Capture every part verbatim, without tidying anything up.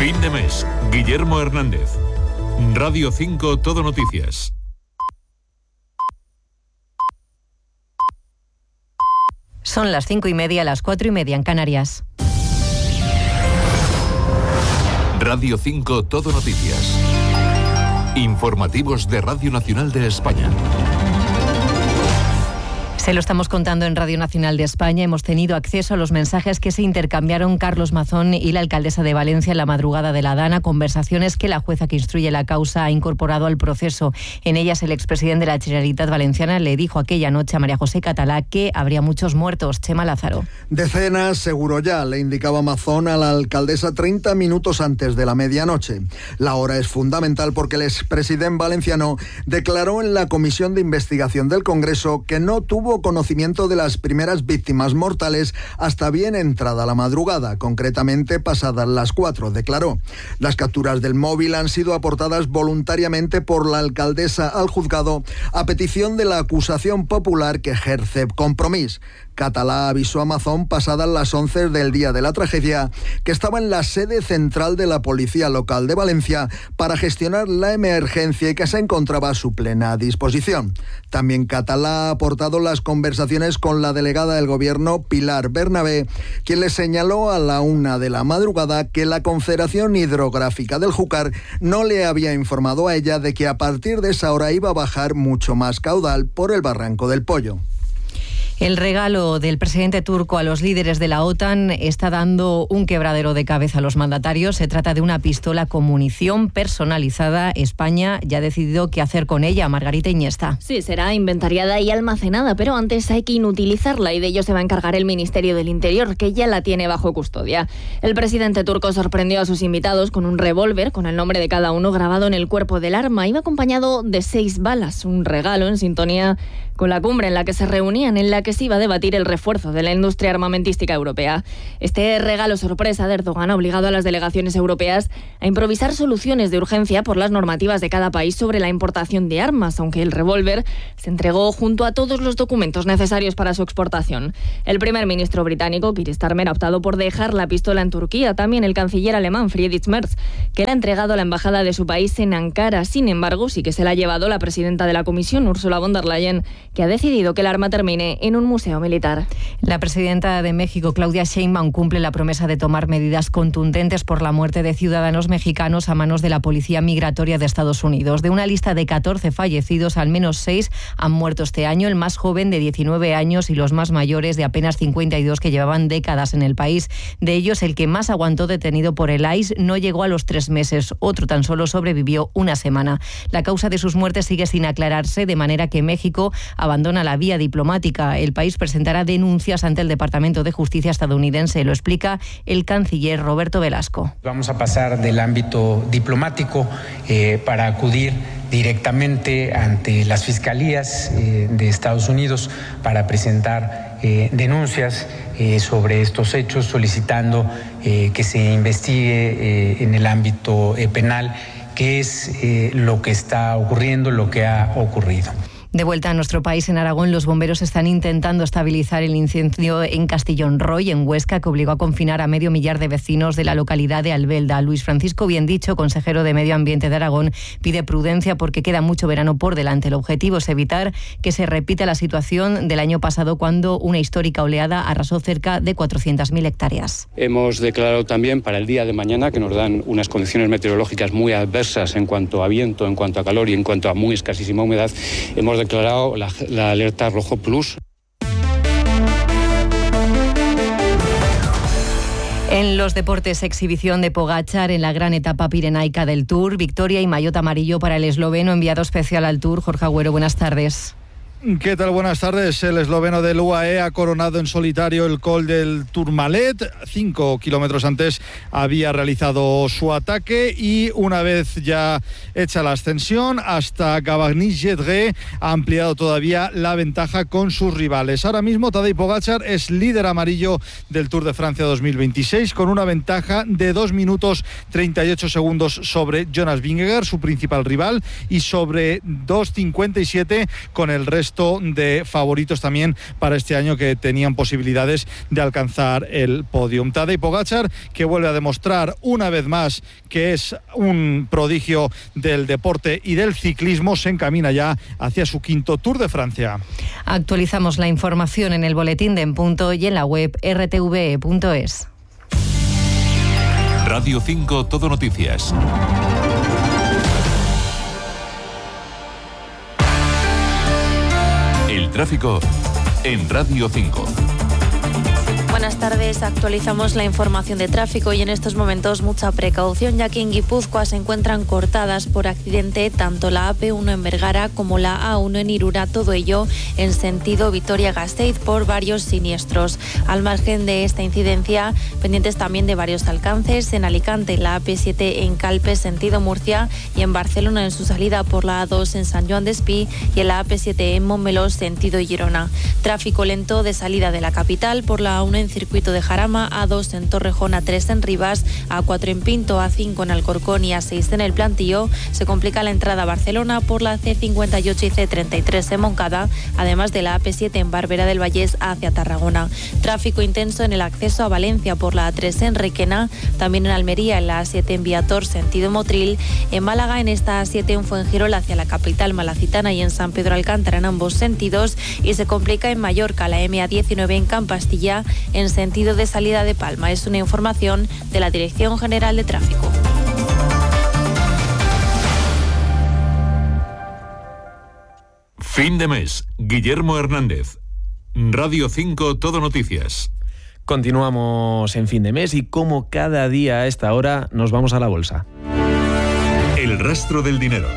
Fin de mes. Guillermo Hernández. Radio cinco Todo Noticias. Son las cinco y media, las cuatro y media en Canarias. Radio cinco Todo Noticias. Informativos de Radio Nacional de España. Se lo estamos contando en Radio Nacional de España. Hemos tenido acceso a los mensajes que se intercambiaron Carlos Mazón y la alcaldesa de Valencia en la madrugada de la Dana, conversaciones que la jueza que instruye la causa ha incorporado al proceso. En ellas, el expresidente de la Generalitat Valenciana le dijo aquella noche a María José Catalá que habría muchos muertos. Chema Lázaro. Decenas, seguro ya, le indicaba Mazón a la alcaldesa treinta minutos antes de la medianoche. La hora es fundamental porque el expresidente valenciano declaró en la Comisión de Investigación del Congreso que no tuvo conocimiento de las primeras víctimas mortales hasta bien entrada la madrugada, concretamente pasadas las cuatro, declaró. Las capturas del móvil han sido aportadas voluntariamente por la alcaldesa al juzgado a petición de la acusación popular que ejerce Compromís. Catalá avisó a Mazón pasadas las once del día de la tragedia que estaba en la sede central de la Policía Local de Valencia para gestionar la emergencia y que se encontraba a su plena disposición. También Catalá ha aportado las conversaciones con la delegada del Gobierno, Pilar Bernabé, quien le señaló a la una de la madrugada que la Confederación Hidrográfica del Júcar no le había informado a ella de que a partir de esa hora iba a bajar mucho más caudal por el Barranco del Pollo. El regalo del presidente turco a los líderes de la OTAN está dando un quebradero de cabeza a los mandatarios. Se trata de una pistola con munición personalizada. España ya ha decidido qué hacer con ella. Margarita Iniesta. Sí, será inventariada y almacenada, pero antes hay que inutilizarla y de ello se va a encargar el Ministerio del Interior, que ya la tiene bajo custodia. El presidente turco sorprendió a sus invitados con un revólver con el nombre de cada uno grabado en el cuerpo del arma. Iba acompañado de seis balas, un regalo en sintonía con la cumbre en la que se reunían, en la que se iba a debatir el refuerzo de la industria armamentística europea. Este regalo sorpresa de Erdogan ha obligado a las delegaciones europeas a improvisar soluciones de urgencia por las normativas de cada país sobre la importación de armas, aunque el revólver se entregó junto a todos los documentos necesarios para su exportación. El primer ministro británico, Keir Starmer, ha optado por dejar la pistola en Turquía. También el canciller alemán, Friedrich Merz, que la ha entregado a la embajada de su país en Ankara. Sin embargo, sí que se la ha llevado la presidenta de la Comisión, Ursula von der Leyen, que ha decidido que el arma termine en un museo militar. La presidenta de México, Claudia Sheinbaum, cumple la promesa de tomar medidas contundentes por la muerte de ciudadanos mexicanos a manos de la Policía Migratoria de Estados Unidos. De una lista de catorce fallecidos, al menos seis han muerto este año, el más joven de diecinueve años y los más mayores de apenas cincuenta y dos que llevaban décadas en el país. De ellos, el que más aguantó detenido por el I C E no llegó a los tres meses, otro tan solo sobrevivió una semana. La causa de sus muertes sigue sin aclararse, de manera que México abandona la vía diplomática. El país presentará denuncias ante el Departamento de Justicia estadounidense, lo explica el canciller Roberto Velasco. Vamos a pasar del ámbito diplomático eh, para acudir directamente ante las fiscalías eh, de Estados Unidos para presentar eh, denuncias eh, sobre estos hechos, solicitando eh, que se investigue eh, en el ámbito eh, penal qué es eh, lo que está ocurriendo, lo que ha ocurrido. De vuelta a nuestro país, en Aragón, los bomberos están intentando estabilizar el incendio en Castellón Roy, en Huesca, que obligó a confinar a medio millar de vecinos de la localidad de Albelda. Luis Francisco Biendicho, consejero de Medio Ambiente de Aragón, pide prudencia porque queda mucho verano por delante. El objetivo es evitar que se repita la situación del año pasado, cuando una histórica oleada arrasó cerca de cuatrocientas mil hectáreas. Hemos declarado también para el día de mañana, que nos dan unas condiciones meteorológicas muy adversas en cuanto a viento, en cuanto a calor y en cuanto a muy escasísima humedad, hemos declarado la, la alerta rojo plus. En los deportes, exhibición de Pogačar en la gran etapa pirenaica del Tour, victoria y maillot amarillo para el esloveno, enviado especial al Tour. Jorge Agüero, buenas tardes. ¿Qué tal? Buenas tardes. El esloveno del U A E ha coronado en solitario el Col del Tourmalet. Cinco kilómetros antes había realizado su ataque y una vez ya hecha la ascensión hasta Gavagny-Gedré ha ampliado todavía la ventaja con sus rivales. Ahora mismo Tadej Pogačar es líder amarillo del Tour de Francia dos mil veintiséis con una ventaja de dos minutos treinta y ocho segundos sobre Jonas Vingegaard, su principal rival, y sobre dos cincuenta y siete con el resto resto de favoritos también para este año que tenían posibilidades de alcanzar el podium. Tadej Pogačar, que vuelve a demostrar una vez más que es un prodigio del deporte y del ciclismo, se encamina ya hacia su quinto Tour de Francia. Actualizamos la información en el boletín de En Punto y en la web erre te ve e punto es. Radio cinco Todo Noticias. El tráfico en Radio cinco. Buenas tardes, actualizamos la información de tráfico y en estos momentos mucha precaución, ya que en Guipúzcoa se encuentran cortadas por accidente tanto la A P uno en Vergara como la A uno en Irura, todo ello en sentido Vitoria-Gasteiz por varios siniestros. Al margen de esta incidencia, pendientes también de varios alcances en Alicante, la A P siete en Calpe, sentido Murcia, y en Barcelona en su salida por la A dos en San Joan d'Espí y en la A P siete en Montmeló, sentido Girona. Tráfico lento de salida de la capital por la A uno en circuito de Jarama, A dos en Torrejón, A tres en Rivas, A cuatro en Pinto, A cinco en Alcorcón y A seis en El Plantío. Se complica la entrada a Barcelona por la C cincuenta y ocho y C treinta y tres en Moncada, además de la A P siete en Barberá del Vallés hacia Tarragona. Tráfico intenso en el acceso a Valencia por la A tres en Requena, también en Almería en la A siete en Viator, sentido Motril, en Málaga en esta A siete en Fuengirola hacia la capital malacitana y en San Pedro Alcántara en ambos sentidos, y se complica en Mallorca la M A diecinueve en Campastilla en sentido de salida de Palma. Es una información de la Dirección General de Tráfico. Fin de mes. Guillermo Hernández. Radio cinco Todo Noticias. Continuamos en fin de mes y como cada día a esta hora nos vamos a la bolsa. El rastro del dinero.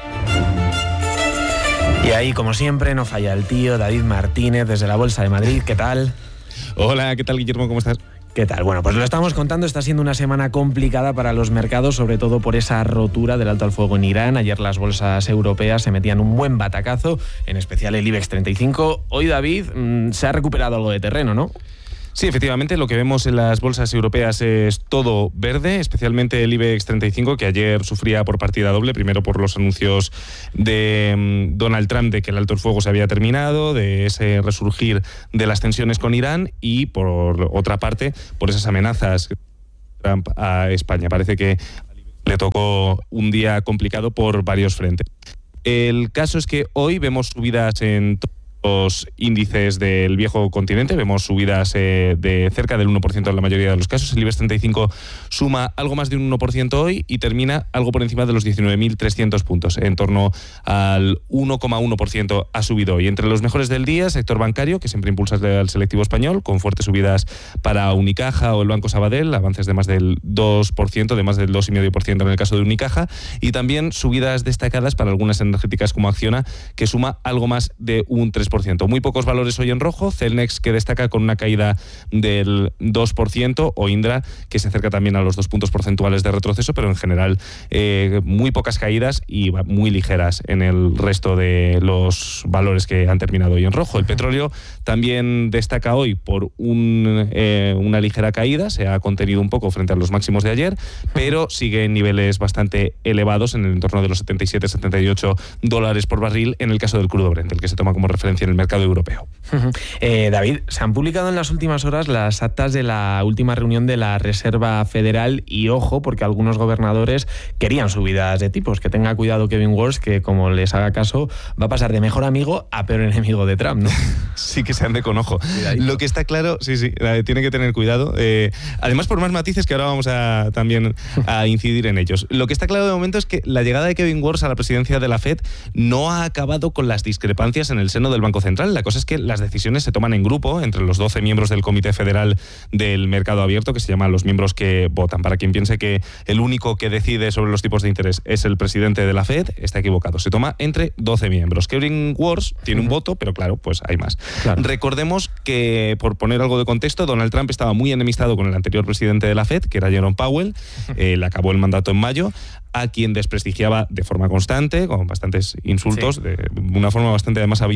Y ahí, como siempre, no falla el tío David Martínez desde la Bolsa de Madrid. ¿Qué tal? Hola, ¿qué tal, Guillermo? ¿Cómo estás? ¿Qué tal? Bueno, pues lo estamos contando, está siendo una semana complicada para los mercados, sobre todo por esa rotura del alto al fuego en Irán. Ayer las bolsas europeas se metían un buen batacazo, en especial el IBEX treinta y cinco. Hoy, David, mmm, se ha recuperado algo de terreno, ¿no? Sí, efectivamente, lo que vemos en las bolsas europeas es todo verde, especialmente el IBEX treinta y cinco, que ayer sufría por partida doble, primero por los anuncios de Donald Trump de que el alto el fuego se había terminado, de ese resurgir de las tensiones con Irán, y por otra parte, por esas amenazas de Trump a España. Parece que le tocó un día complicado por varios frentes. El caso es que hoy vemos subidas en los índices del viejo continente, vemos subidas eh, de cerca del uno por ciento en la mayoría de los casos. El IBEX treinta y cinco suma algo más de un uno por ciento hoy y termina algo por encima de los diecinueve mil trescientos puntos, en torno al uno coma uno por ciento ha subido hoy. Entre los mejores del día, sector bancario, que siempre impulsa el selectivo español, con fuertes subidas para Unicaja o el Banco Sabadell, avances de más del dos por ciento, de más del dos coma cinco por ciento en el caso de Unicaja, y también subidas destacadas para algunas energéticas como Acciona, que suma algo más de un tres por ciento. Muy pocos valores hoy en rojo. Celnex, que destaca con una caída del dos por ciento, o Indra, que se acerca también a los dos puntos porcentuales de retroceso, pero en general eh, muy pocas caídas y muy ligeras en el resto de los valores que han terminado hoy en rojo. El petróleo también destaca hoy por un, eh, una ligera caída, se ha contenido un poco frente a los máximos de ayer, pero sigue en niveles bastante elevados, en el entorno de los setenta y siete, setenta y ocho dólares por barril en el caso del crudo Brent, el que se toma como referencia en el mercado europeo. Eh, David, se han publicado en las últimas horas las actas de la última reunión de la Reserva Federal y ojo, porque algunos gobernadores querían subidas de tipos. Que tenga cuidado Kevin Walsh, que como les haga caso va a pasar de mejor amigo a peor enemigo de Trump, ¿no? Sí, que se ande con ojo. Cuidadito. Lo que está claro, sí, sí, tiene que tener cuidado. Eh, además, por más matices que ahora vamos a también a incidir en ellos. Lo que está claro de momento es que la llegada de Kevin Walsh a la presidencia de la Fed no ha acabado con las discrepancias en el seno del Banco Central. La cosa es que las decisiones se toman en grupo entre los doce miembros del Comité Federal del Mercado Abierto, que se llaman los miembros que votan. Para quien piense que el único que decide sobre los tipos de interés es el presidente de la Fed, está equivocado. Se toma entre doce miembros. Kevin Walsh tiene un voto, pero claro, pues hay más. Claro. Recordemos que, por poner algo de contexto, Donald Trump estaba muy enemistado con el anterior presidente de la Fed, que era Jerome Powell. Eh, le acabó el mandato en mayo, a quien desprestigiaba de forma constante, con bastantes insultos, sí. de una forma bastante además habitual,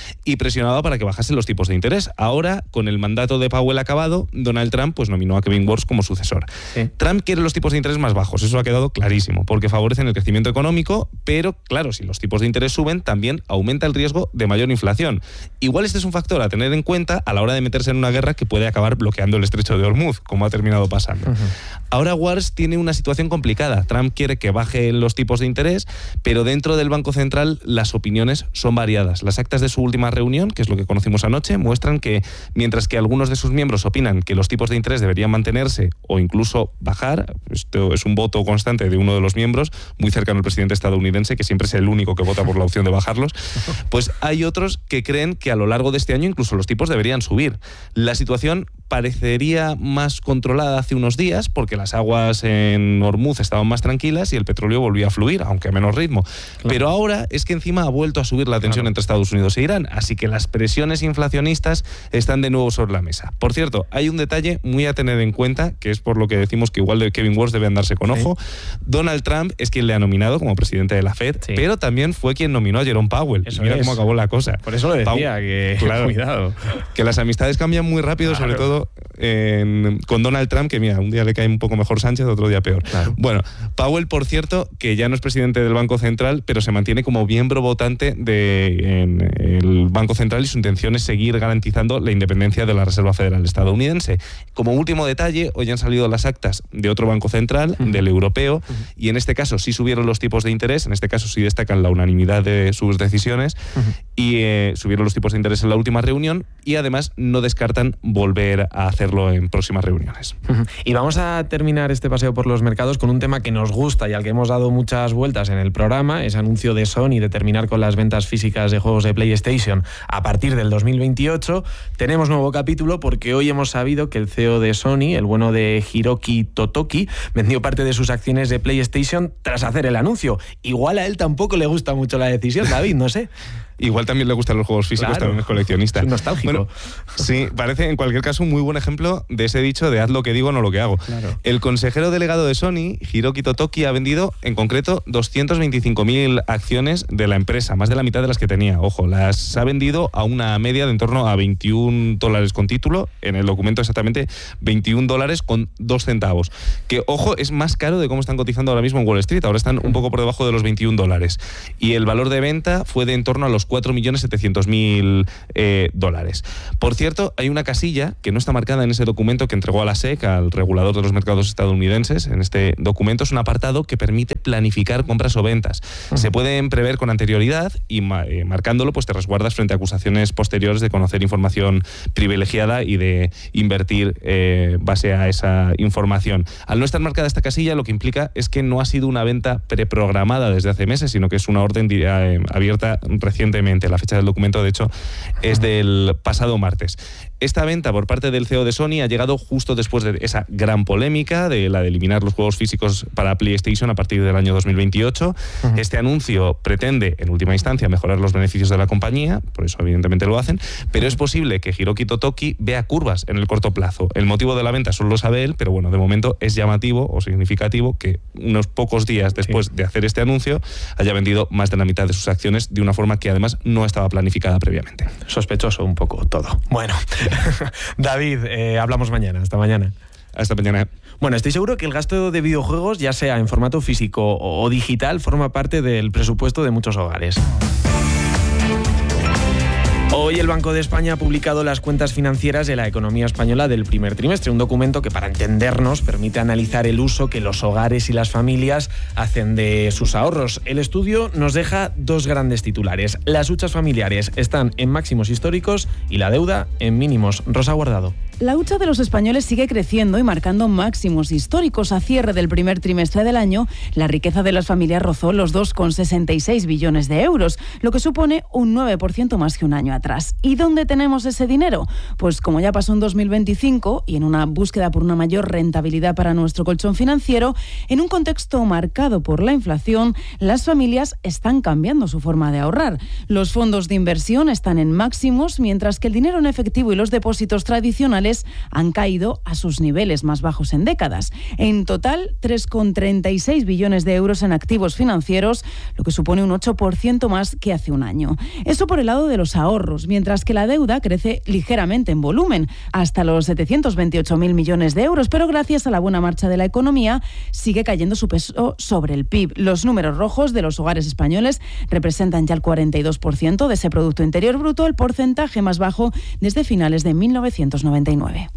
y presionaba para que bajasen los tipos de interés. Ahora, con el mandato de Powell acabado, Donald Trump pues nominó a Kevin Warsh como sucesor. Sí. Trump quiere los tipos de interés más bajos, eso ha quedado clarísimo, porque favorecen el crecimiento económico, pero claro, si los tipos de interés suben, también aumenta el riesgo de mayor inflación. Igual este es un factor a tener en cuenta a la hora de meterse en una guerra que puede acabar bloqueando el estrecho de Hormuz, como ha terminado pasando. Uh-huh. Ahora Warsh tiene una situación complicada. Trump quiere que bajen los tipos de interés, pero dentro del Banco Central las opiniones son variadas. Las actas de su última reunión, que es lo que conocimos anoche, muestran que mientras que algunos de sus miembros opinan que los tipos de interés deberían mantenerse o incluso bajar, esto es un voto constante de uno de los miembros, muy cercano al presidente estadounidense, que siempre es el único que vota por la opción de bajarlos, pues hay otros que creen que a lo largo de este año incluso los tipos deberían subir. La situación parecería más controlada hace unos días porque las aguas en Hormuz estaban más tranquilas y el petróleo volvía a fluir, aunque a menor ritmo. Claro. Pero ahora es que encima ha vuelto a subir la tensión claro. entre Estados Unidos e Irán, así que las presiones inflacionistas están de nuevo sobre la mesa. Por cierto, hay un detalle muy a tener en cuenta, que es por lo que decimos que igual de Kevin Warsh debe andarse con ojo. Sí. Donald Trump es quien le ha nominado como presidente de la Fed, sí. pero también fue quien nominó a Jerome Powell. Eso y mira es. cómo acabó la cosa. Por eso lo decía, Powell, que claro, cuidado. Que las amistades cambian muy rápido, claro. sobre todo en, con Donald Trump, que mira, un día le cae un poco mejor Sánchez, otro día peor. Claro. Bueno, Powell, por cierto, que ya no es presidente del Banco Central, pero se mantiene como miembro votante del Banco Central y su intención es seguir garantizando la independencia de la Reserva Federal estadounidense. Como último detalle, hoy han salido las actas de otro Banco Central, uh-huh. del europeo, uh-huh. y en este caso sí subieron los tipos de interés, en este caso sí destacan la unanimidad de sus decisiones, uh-huh. y eh, subieron los tipos de interés en la última reunión y además no descartan volver a hacerlo en próximas reuniones. Uh-huh. Y vamos a terminar este paseo por los mercados con un tema que nos gusta y al que hemos dado muchas vueltas en el programa, ese anuncio de Sony de terminar con las ventas físicas de juegos de PlayStation a partir del dos mil veintiocho. Tenemos nuevo capítulo porque hoy hemos sabido que el C E O de Sony, el bueno de Hiroki Totoki, vendió parte de sus acciones de PlayStation tras hacer el anuncio. Igual a él tampoco le gusta mucho la decisión, David, no sé. Igual también le gustan los juegos físicos, claro. también es coleccionista. Es nostálgico. Bueno, sí, parece en cualquier caso un muy buen ejemplo de ese dicho de haz lo que digo, no lo que hago. Claro. El consejero delegado de Sony, Hiroki Totoki, ha vendido en concreto doscientas veinticinco mil acciones de la empresa, más de la mitad de las que tenía. Ojo, las ha vendido a una media de en torno a veintiún dólares con título, en el documento exactamente veintiún dólares con dos centavos. Que, ojo, es más caro de cómo están cotizando ahora mismo en Wall Street, ahora están un poco por debajo de los veintiún dólares. Y el valor de venta fue de en torno a los cuatro millones setecientos mil eh, dólares. Por cierto, hay una casilla que no está marcada en ese documento que entregó a la S E C, al regulador de los mercados estadounidenses. En este documento es un apartado que permite planificar compras o ventas. Uh-huh. Se pueden prever con anterioridad y eh, marcándolo pues te resguardas frente a acusaciones posteriores de conocer información privilegiada y de invertir eh, base a esa información. Al no estar marcada esta casilla, lo que implica es que no ha sido una venta preprogramada desde hace meses, sino que es una orden eh, abierta recientemente. La fecha del documento, de hecho, es del pasado martes. Esta venta por parte del C E O de Sony ha llegado justo después de esa gran polémica de la de eliminar los juegos físicos para PlayStation a partir del año dos mil veintiocho. Uh-huh. Este anuncio pretende, en última instancia, mejorar los beneficios de la compañía, por eso evidentemente lo hacen, pero es posible que Hiroki Totoki vea curvas en el corto plazo. El motivo de la venta solo lo sabe él, pero bueno, de momento es llamativo o significativo que unos pocos días después sí. de hacer este anuncio haya vendido más de la mitad de sus acciones de una forma que además no estaba planificada previamente. Sospechoso un poco todo. Bueno, David, eh, hablamos mañana. Hasta mañana. Hasta mañana. Bueno, estoy seguro que el gasto de videojuegos, ya sea en formato físico o digital, forma parte del presupuesto de muchos hogares. Hoy el Banco de España ha publicado las cuentas financieras de la economía española del primer trimestre, un documento que, para entendernos, permite analizar el uso que los hogares y las familias hacen de sus ahorros. El estudio nos deja dos grandes titulares. Las huchas familiares están en máximos históricos y la deuda en mínimos. Rosa Guardado. La hucha de los españoles sigue creciendo y marcando máximos históricos. A cierre del primer trimestre del año, la riqueza de las familias rozó los dos coma sesenta y seis billones de euros, lo que supone un nueve por ciento más que un año atrás. ¿Y dónde tenemos ese dinero? Pues como ya pasó en dos mil veinticinco y en una búsqueda por una mayor rentabilidad para nuestro colchón financiero, en un contexto marcado por la inflación, las familias están cambiando su forma de ahorrar. Los fondos de inversión están en máximos, mientras que el dinero en efectivo y los depósitos tradicionales anuales han caído a sus niveles más bajos en décadas. En total, tres coma treinta y seis billones de euros en activos financieros, lo que supone un ocho por ciento más que hace un año. Eso por el lado de los ahorros, mientras que la deuda crece ligeramente en volumen, hasta los setecientos veintiocho mil millones de euros, pero gracias a la buena marcha de la economía sigue cayendo su peso sobre el P I B. Los números rojos de los hogares españoles representan ya el cuarenta y dos por ciento de ese Producto Interior Bruto, el porcentaje más bajo desde finales de mil novecientos noventa y nueve.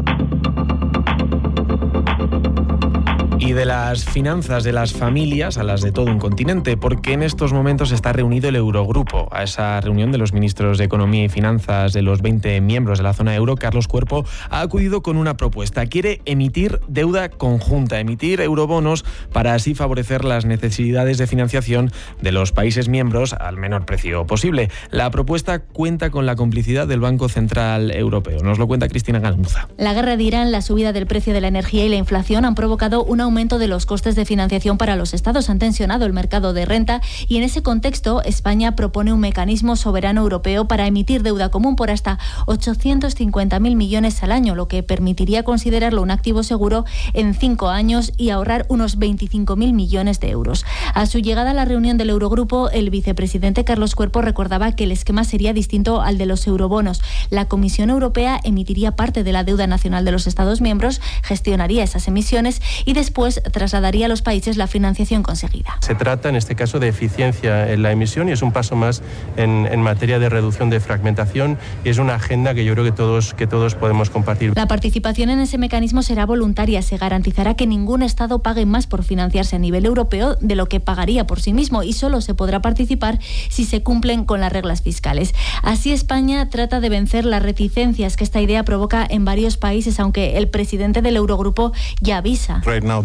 Y de las finanzas de las familias a las de todo un continente, porque en estos momentos está reunido el Eurogrupo. A esa reunión de los ministros de Economía y Finanzas de los veinte miembros de la zona euro, Carlos Cuerpo ha acudido con una propuesta. Quiere emitir deuda conjunta, emitir eurobonos para así favorecer las necesidades de financiación de los países miembros al menor precio posible. La propuesta cuenta con la complicidad del Banco Central Europeo. Nos lo cuenta Cristina Galmuza. La guerra de Irán, la subida del precio de la energía y la inflación han provocado una aumento de los costes de financiación para los estados, han tensionado el mercado de renta y en ese contexto España propone un mecanismo soberano europeo para emitir deuda común por hasta ochocientos cincuenta mil millones al año, lo que permitiría considerarlo un activo seguro en cinco años y ahorrar unos veinticinco mil millones de euros. A su llegada a la reunión del Eurogrupo, el vicepresidente Carlos Cuerpo recordaba que el esquema sería distinto al de los eurobonos. La Comisión Europea emitiría parte de la deuda nacional de los estados miembros, gestionaría esas emisiones y después pues trasladaría a los países la financiación conseguida. Se trata en este caso de eficiencia en la emisión y es un paso más en, en materia de reducción de fragmentación y es una agenda que yo creo que todos, que todos podemos compartir. La participación en ese mecanismo será voluntaria. Se garantizará que ningún Estado pague más por financiarse a nivel europeo de lo que pagaría por sí mismo y solo se podrá participar si se cumplen con las reglas fiscales. Así España trata de vencer las reticencias que esta idea provoca en varios países, aunque el presidente del Eurogrupo ya avisa. Right now.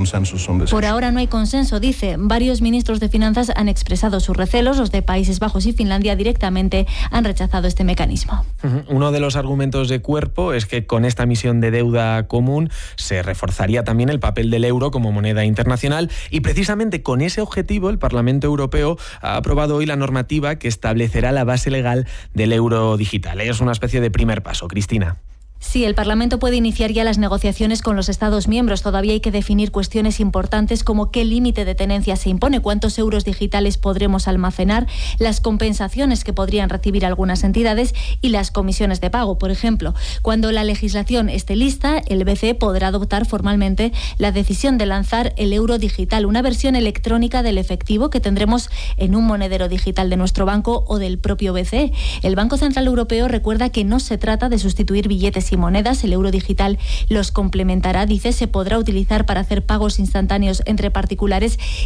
Por ahora no hay consenso, dice. Varios ministros de Finanzas han expresado sus recelos. Los de Países Bajos y Finlandia directamente han rechazado este mecanismo. Uno de los argumentos de Cuerpo es que con esta emisión de deuda común se reforzaría también el papel del euro como moneda internacional y precisamente con ese objetivo el Parlamento Europeo ha aprobado hoy la normativa que establecerá la base legal del euro digital. Es una especie de primer paso. Cristina. Sí, el Parlamento puede iniciar ya las negociaciones con los Estados miembros. Todavía hay que definir cuestiones importantes como qué límite de tenencia se impone, cuántos euros digitales podremos almacenar, las compensaciones que podrían recibir algunas entidades y las comisiones de pago, por ejemplo. Cuando la legislación esté lista, el B C E podrá adoptar formalmente la decisión de lanzar el euro digital, una versión electrónica del efectivo que tendremos en un monedero digital de nuestro banco o del propio B C E. El Banco Central Europeo recuerda que no se trata de sustituir billetes y monedas, el euro digital los complementará, dice, se podrá utilizar para hacer pagos instantáneos entre particulares